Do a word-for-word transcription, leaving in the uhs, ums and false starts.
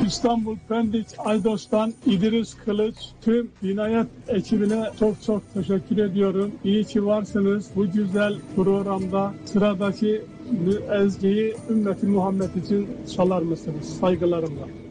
İstanbul Pendik Aydos'tan İdris Kılıç, tüm Dinayet ekibine çok çok teşekkür ediyorum. İyi ki varsınız. Bu güzel programda sıradaki ezgiyi ümmeti Muhammed için çalar mısınız? Saygılarımla.